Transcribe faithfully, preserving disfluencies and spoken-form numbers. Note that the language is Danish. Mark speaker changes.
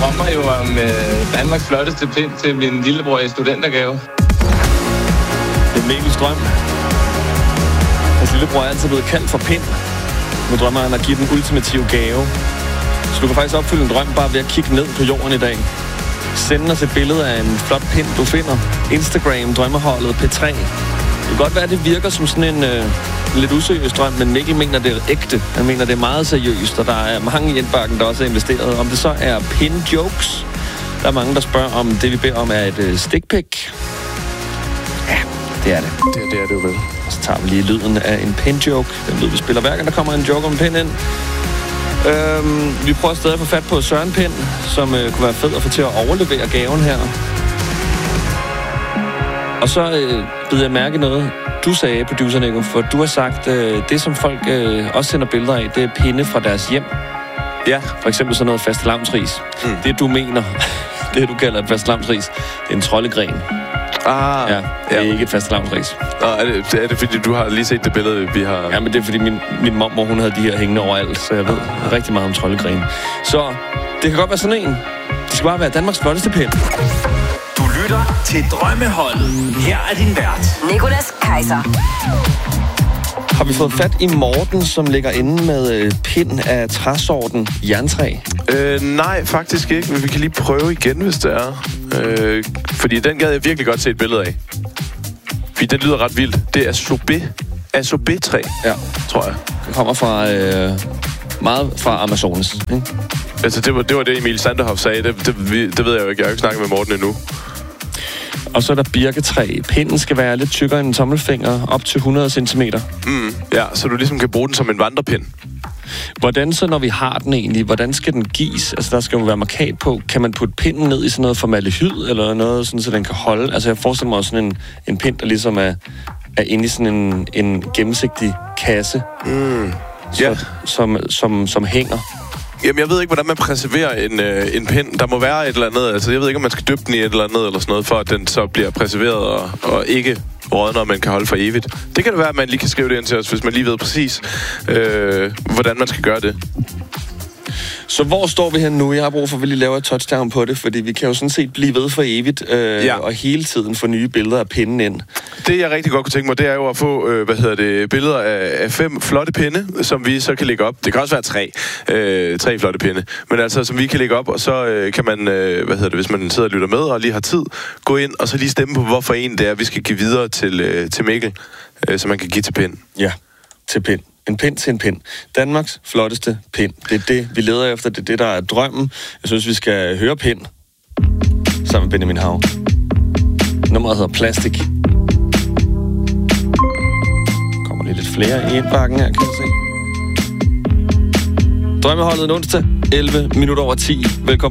Speaker 1: drømmer jo om øh, Danmarks flotteste pind til min lillebror i studentergave.
Speaker 2: Det er Mikkels drøm. Hans lillebror er altid blevet kaldt for pind. Nu drømmer han at give den ultimative gave. Så du kan faktisk opfylde en drøm bare ved at kigge ned på jorden i dag. Send os et billede af en flot pind, du finder. Instagram, drømmeholdet, P tre. Det kan godt være, at det virker som sådan en øh, lidt useriøs drøm, men Mikkel mener, det er ægte. Han mener, det er meget seriøst, og der er mange i indbakken, der også er investeret. Om det så er pin-jokes. Der er mange, der spørger, om det, vi beder om, er et øh, stick-pic. Ja, det er det.
Speaker 3: Det, det er det jo vel.
Speaker 2: Og så tager vi lige lyden af en pin-joke. Den lyd, vi spiller hver gang, der kommer en joke om en pind ind. Øhm, vi prøver stadig at få fat på Søren Pind, som øh, kunne være fed at få til at overlevere gaven her. Og så øh, bider jeg mærke noget, du sagde, producer Nico, for du har sagt, øh, det som folk øh, også sender billeder af, det er pinde fra deres hjem.
Speaker 3: Ja.
Speaker 2: For eksempel sådan noget fastelavnsris. Mm. Det du mener, det du kalder et fastelavnsris, det er en troldegren.
Speaker 3: Ah,
Speaker 2: ja, det er ja. Ikke et fastelavnsris.
Speaker 3: Nå, er det, er det fordi, du har lige set det billede, vi har...
Speaker 2: Ja, men det er fordi, min, min mormor, hun havde de her hængende overalt, så jeg ved ah. rigtig meget om troldegren. Så det kan godt være sådan en. Det skal bare være Danmarks flotteste pind.
Speaker 4: Du lytter til Drømmeholdet. Her er din vært,
Speaker 5: Nicolas Kaiser.
Speaker 2: Har vi fået fat i Morten, som ligger inde med øh, pind af træsorten jerntræ?
Speaker 3: Øh, nej, faktisk ikke, men vi kan lige prøve igen, hvis det er. Øh, fordi den gad jeg virkelig godt se et billede af. Fordi den lyder ret vildt. Det er sorbet. Sorbet-træ,
Speaker 2: ja,
Speaker 3: tror jeg.
Speaker 2: Det kommer fra øh, meget fra Amazonas, ikke?
Speaker 3: Altså, det var, det var det, Emil Sanderhoff sagde. Det, det, det ved jeg jo ikke. Jeg har jo ikke snakket med Morten endnu.
Speaker 2: Og så er der birketræ. Pinden skal være lidt tykkere end en tommelfinger, op til hundrede centimeter.
Speaker 3: Mm, ja, så du ligesom kan bruge den som en vandrepind.
Speaker 2: Hvordan så, når vi har den egentlig, hvordan skal den gives? Altså, der skal jo være markat på. Kan man putte pinden ned i sådan noget formaldehyd, eller noget, sådan, så den kan holde? Altså, jeg forestiller mig også sådan en, en pind, der ligesom er, er inde i sådan en, en gennemsigtig kasse,
Speaker 3: mm,
Speaker 2: så,
Speaker 3: ja.
Speaker 2: som, som, som hænger.
Speaker 3: Jamen, jeg ved ikke, hvordan man preserverer en, øh, en pind. Der må være et eller andet. Altså, jeg ved ikke, om man skal dyppe den i et eller andet, eller sådan noget, for at den så bliver preserveret og, og ikke rådner, og man kan holde for evigt. Det kan det være, at man lige kan skrive det ind til os, hvis man lige ved præcis, øh, hvordan man skal gøre det.
Speaker 2: Så hvor står vi hen nu? Jeg har brug for, at vi lige laver et touchdown på det, fordi vi kan jo sådan set blive ved for evigt, øh, ja. Og hele tiden få nye billeder af pinden ind.
Speaker 3: Det, jeg rigtig godt kunne tænke mig, det er jo at få, øh, hvad hedder det, billeder af, af fem flotte pinde, som vi så kan lægge op. Det kan også være tre, øh, tre flotte pinde, men altså, som vi kan lægge op, og så øh, kan man, øh, hvad hedder det, hvis man sidder og lytter med og lige har tid, gå ind og så lige stemme på, hvorfor en det er, vi skal give videre til, øh, til Mikkel, øh, så man kan give til pind.
Speaker 2: Ja, til pind. En pind til en pind. Danmarks flotteste pind. Det er det, vi leder efter. Det er det, der er drømmen. Jeg synes, vi skal høre pind sammen med Benjamin Hav. Nummeret hedder Plastik. Kommer lige lidt flere i indbakken her, kan jeg se. Drømmeholdet en onsdag, elleve minutter over ti. Velkommen.